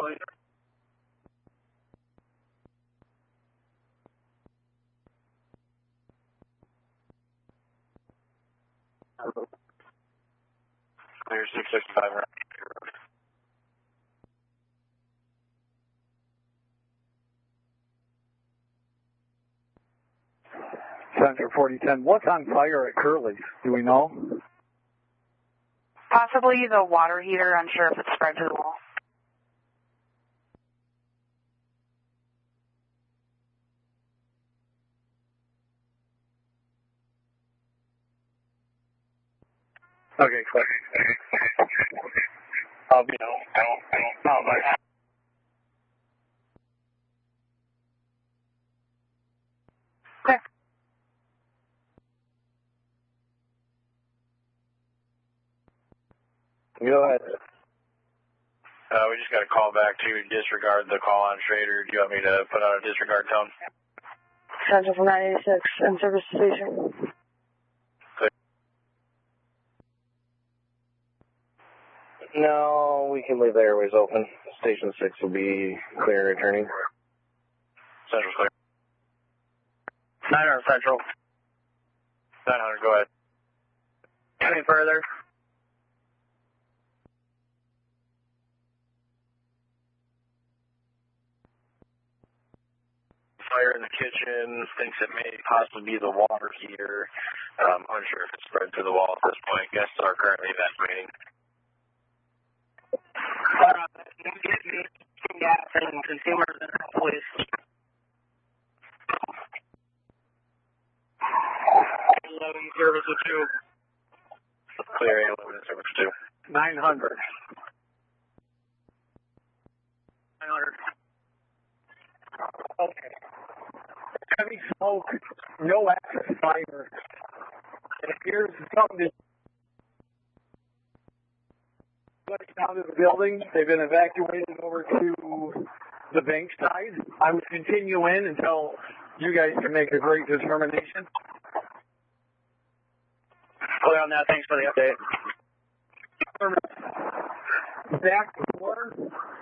Curly. Clear 665 right. Center 4010. What's on fire at Curly's? Do we know? Possibly the water heater. Unsure if it's spread to the wall. Okay, clear. I'll be no. I don't. Clear. Go ahead. We just got a call back to disregard the call on Schrader. Do you want me to put out a disregard tone? Center for 986 in service station. No, we can leave the airways open. Station 6 will be clear returning. Central clear. 900 Central. 900, go ahead. Any further? Fire in the kitchen, thinks it may possibly be the water heater. Unsure if it's spread through the wall at this point. Guests are currently evacuating. Can you get me some gas and consumers in there, please? 11 service of 2. Clear 811 service 2. 900. 900. Okay. Heavy smoke, no access fire. It appears something is down to the building. They've been evacuated over to the bank side. I would continue in until you guys can make a great determination. Clear on that. Thanks for the update. Back door